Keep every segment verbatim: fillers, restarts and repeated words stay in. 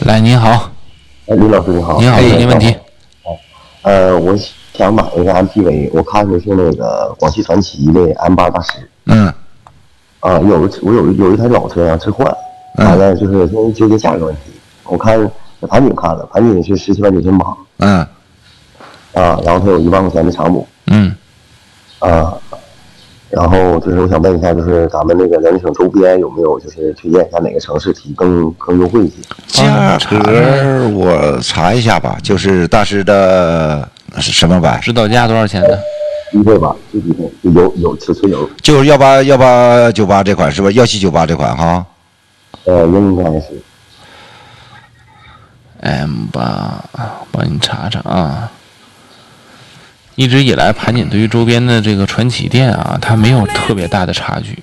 来，您好。 哎，李老师你好。 您好，没问题。 呃，我想买一个 M P V， 我看的是那个广汽传祺的 M 八大师。 嗯。 啊，有我有有一台老车想置换，完了就是现在纠结价格问题。我看在盘锦看了，盘锦是十七万九千八。 嗯。 啊，然后它有一万块钱的长补。 嗯。 啊。然后就是我想问一下，就是咱们那个辽宁省周边有没有就是推荐一下哪个城市提更更优惠一些？ 价格我查一下吧，就是大师的什么版？ 指导价多少钱的？ 低配吧，最低配，有有吃吃油。 就是幺八幺八九八这款是吧？幺七九八这款哈？ 呃，应该是。 M 八，帮你查查啊。一直以来，盘锦对于周边的这个传祺店啊，它没有特别大的差距。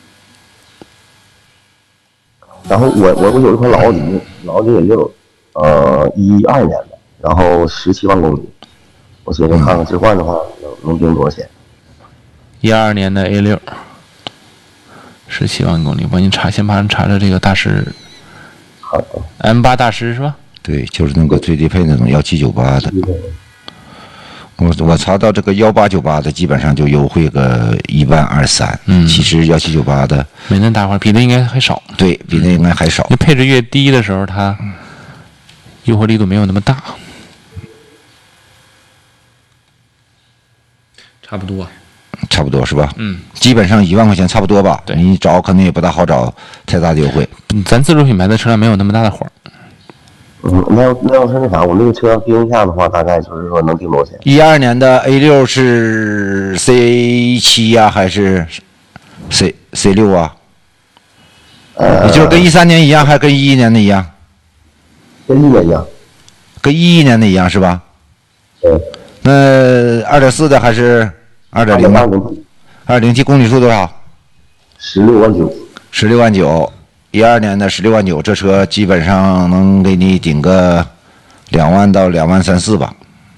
然后我我我有一款老奥迪，老奥迪 A 六，呃，一二年的，然后十七万公里，我寻思看看置换的话能能定多少钱？ 一二年的 A 六，十七万公里，帮你查，先帮你查查这个大师。 好的。 M 八大师是吧？ 对，就是那个最低配那种幺七九八的。我我查到这个幺八九八的，基本上就优惠个一万二三。嗯，其实幺七九八的没那大块，比那应该还少。 对比那应该还少。 你配置越低的时候，它诱惑力度没有那么大。差不多。 差不多是吧？ 嗯， 基本上一万块钱差不多吧。 对， 你找可能也不大好找太大的优惠。 咱自主品牌的车辆没有那么大的火。 嗯，那要那要是那啥，我那个车定一下的话，大概就是说能定多少钱？ 一二年的 A 六是 C 七呀，还是 C C 六啊？ 呃， 也就是跟一三年一样，还是跟一一年的一样？ 跟一年一样。 跟一一年的一样是吧？ 对。 那二点四的还是二点零吧？二点零 T 公里数多少？ 十六万九。 十六万九。一二年的十六万九，这车基本上能给你顶个两万到两万三四吧。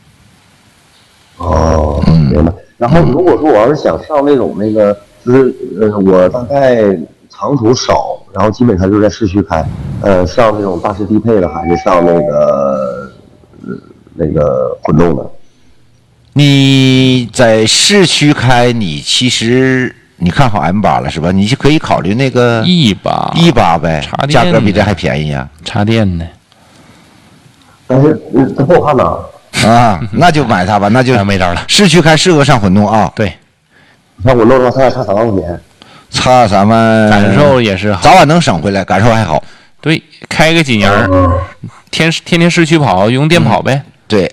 哦，明白。然后如果说我要是想上那种那个，就是呃，我大概长途少，然后基本上就是在市区开，呃，上那种大师低配的，还是上那个、呃、那个混动的？ 你在市区开，你其实。你看好 M 八了是吧？你就可以考虑那个 E 八 E 八呗，价格比这还便宜呀、 啊。插电的， 但是它不好看呐。 啊，那就买它吧，那就没招了。 市区开适合上混动啊。 对， 你看混动的话，它差三万块钱， 差三万， 感受也是好， 早晚能省回来，感受还好。 对，开个几年，天天天市区跑，用电跑呗。 嗯、对。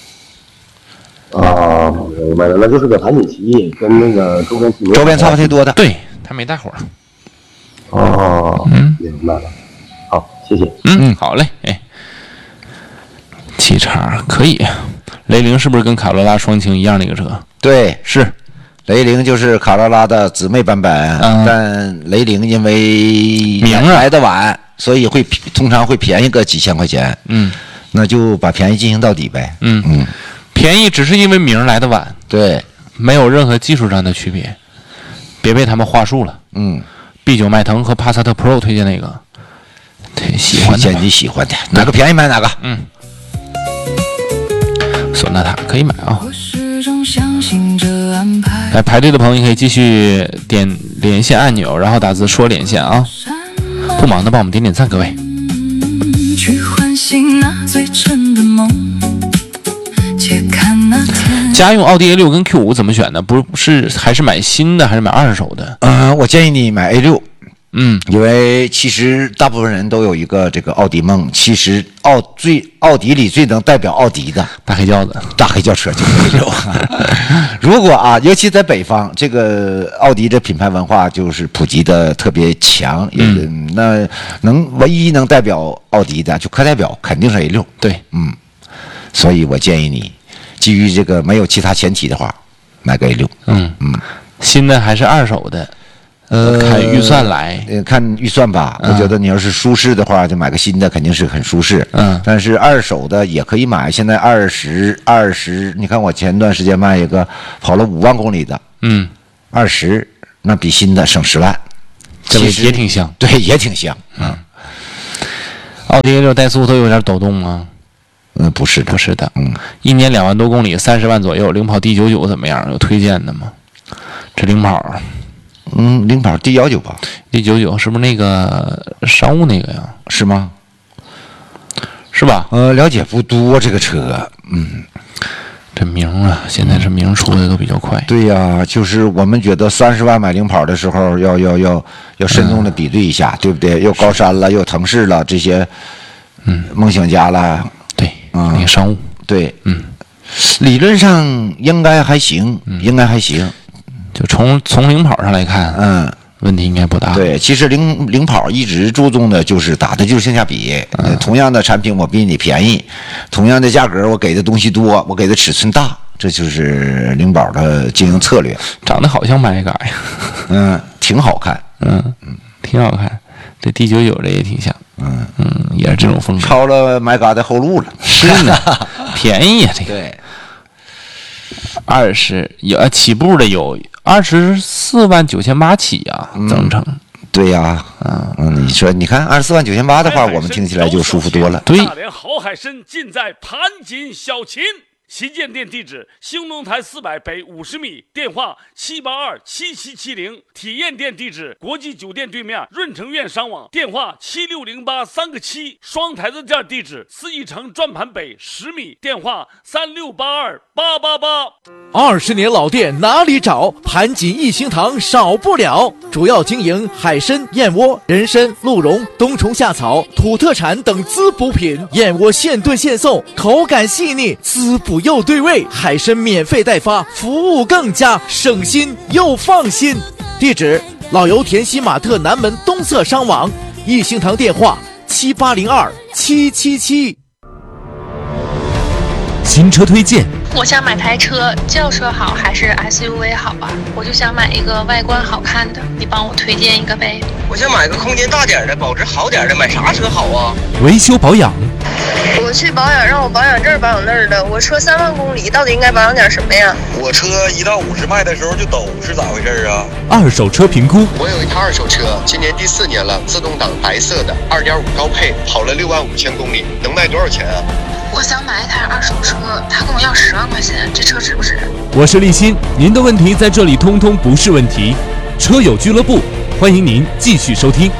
啊，明白了，那就是个盘锦旗跟那个周边周边差不太多的， 对，它没大火。 哦，嗯，明白了。好，谢谢。 嗯，好嘞，哎，七叉可以。雷凌是不是跟卡罗拉双擎一样那个车？ 对， 是。 雷凌就是卡罗拉的姊妹版本，嗯、但雷凌因为名来的晚，所以会通常会便宜个几千块钱。 嗯， 那就把便宜进行到底呗。 嗯嗯。便宜只是因为名来的晚， 对， 没有任何技术上的区别，别被他们话术了。 嗯 ，B 九迈腾和帕萨特 Pro 推荐那个，对，喜欢的， 你喜欢的，哪个便宜买哪个。 嗯，索纳塔可以买啊。来排队的朋友，你可以继续点连线按钮，然后打字说连线啊。不忙的帮我们点点赞，各位。去唤醒那最真的梦。家用奥迪 A 六跟 Q 五怎么选呢？不是还是买新的还是买二手的？ 嗯、呃，我建议你买 A 六。 嗯， 因为其实大部分人都有一个这个奥迪梦，其实奥最奥迪里最能代表奥迪的大黑轿子、 大黑轿车就是 A 六。如果啊，尤其在北方，这个奥迪的品牌文化就是普及的特别强，嗯，那能唯一能代表奥迪的，就课代表肯定是 A 六。 对， 嗯，所以我建议你。基于这个没有其他前提的话，买个 A 六。 嗯嗯， 新的还是二手的？呃，看预算来， 呃，看预算吧。嗯、我觉得你要是舒适的话，就买个新的，肯定是很舒适。 嗯， 但是二手的也可以买。现在二十二十，你看我前段时间卖一个跑了五万公里的， 嗯， 二十那比新的省十万， 这也挺香。 对，也挺香。嗯。 奥迪 A 六 怠速都有点抖动吗？ 嗯，不是的， 不是的。 嗯， 一年两万多公里，三十万左右，领跑 D 九九怎么样？有推荐的吗？这领跑， 嗯，领跑 D 一九吧 ，D 九九是不是那个商务那个呀？ 是吗？ 是吧？ 呃，了解不多这个车，嗯。 这名啊，现在这名出的都比较快。 对呀，就是我们觉得三十万买领跑的时候，要要要要慎重的比对一下，嗯、对不对？又高山了，又腾势了，这些， 嗯， 梦想家了， 对，嗯，那个商务， 对， 嗯， 理论上应该还行，嗯、应该还行。 就从从领跑上来看， 嗯。 问题应该不大。 对，其实领领跑一直注重的就是打的就是性价比。嗯、同样的产品我比你便宜，同样的价格我给的东西多，我给的尺寸大，这就是领跑的经营策略。 长得好像迈嘎呀， 嗯，挺好看， 嗯嗯，挺好看。这 D 九九这也挺像， 嗯嗯，也是这种风格， 抄了迈嘎的后路了。 是呢，便宜呀、啊、这个。 对， 二十有起步的有。二十四万九千八起呀、啊，增程、嗯。 对呀、啊，嗯，你说，你看二十四万九千八的话，我们听起来就舒服多了。 对， 大连好海参尽在盘锦小秦。旗舰店地址：兴隆台四百北五十米，电话七八二七七七零。体验店地址：国际酒店对面润城苑商网，电话七六零八三个七。双台子店地址：四义城转盘北十米，电话三六八二八八八。 二十年老店哪里找？盘锦一星堂少不了。主要经营海参、燕窝、人参、鹿茸、冬虫夏草、土特产等滋补品。燕窝现炖现送，口感细腻，滋补又对味。海参免费代发，服务更加省心又放心。地址：老油田西马特南门东侧商网。一星堂电话：七八零二七七七。 新车推荐。 我想买台车，轿车好还是 S U V 好啊？我就想买一个外观好看的，你帮我推荐一个呗。 我想买个空间大点的，保值好点的，买啥车好啊？ 维修保养。 我去保养，让我保养这儿保养那儿的。我车三万公里，到底应该保养点什么呀？ 我车一到五十迈的时候就抖，是咋回事啊？ 二手车评估。 我有一台二手车，今年第四年了，自动挡，白色的，二点五高配，跑了六万五千公里，能卖多少钱啊？ 我想买一台二手车，他跟我要十万块钱，这车值不值？ 我是立新，您的问题在这里通通不是问题。车友俱乐部，欢迎您继续收听。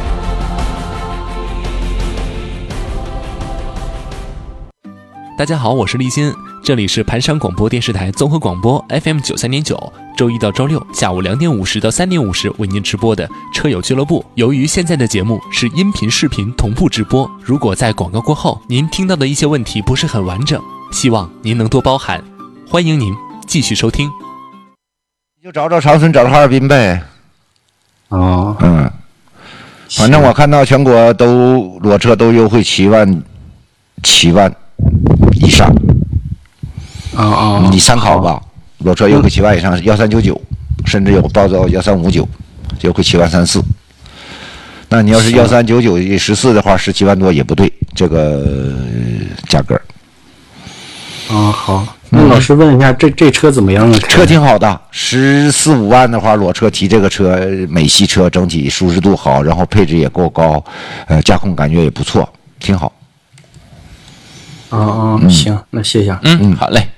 大家好，我是立新，这里是盘山广播电视台综合广播 F M 九三点九，周一到周六下午两点五十到三点五十为您直播的车友俱乐部。由于现在的节目是音频视频同步直播，如果在广告过后您听到的一些问题不是很完整，希望您能多包涵。欢迎您继续收听。 就找找长春，找找哈尔滨呗。 哦， 嗯，反正我看到全国都裸车都优惠七万，七万以上。 啊啊， 你参考吧。裸车优惠七万以上，幺三九九，甚至有报到幺三五九，优惠七万三四。那你要是幺三九九十四的话，十七万多也不对，这个价格。 啊，好。那老师问一下，这这车怎么样啊？ 车挺好的，十四五万的话，裸车提这个车，美系车整体舒适度好，然后配置也够高，呃，驾控感觉也不错，挺好。 啊啊，嗯、行，那谢谢。 嗯嗯，好嘞。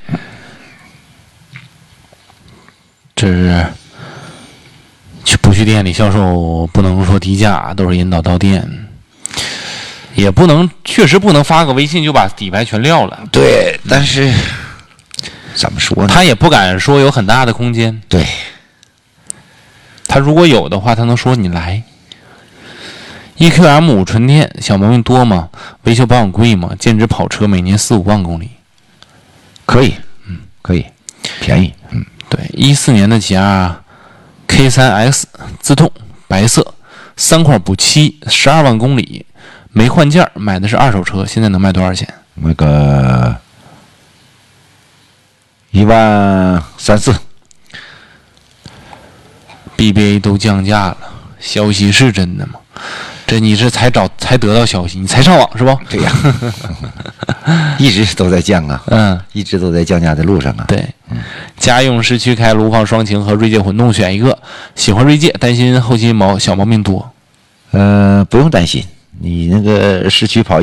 这是去不去店里销售，不能说低价，都是引导到店，也不能，确实不能发个微信就把底牌全撂了。 对，但是。怎么说呢？ 他也不敢说有很大的空间。 对， 他如果有的话，他能说你来。E Q M 五纯电小毛病多吗？维修保养贵吗？兼职跑车每年四五万公里， 可以，嗯，可以，便宜，嗯， 对，一四年的加 K 三 X 自动白色，三块补漆，十二万公里，没换件，买的是二手车，现在能卖多少钱？ 那个。一万三四 ，B B A 都降价了，消息是真的吗？这你是才找才得到消息，你才上网是不？ 对呀，一直都在降啊， 嗯， 一直都在降价的路上啊。 对，嗯、家用市区开卢放双擎和锐界混动选一个，喜欢锐界，担心后期毛小毛病多。 呃，不用担心， 你那个市区跑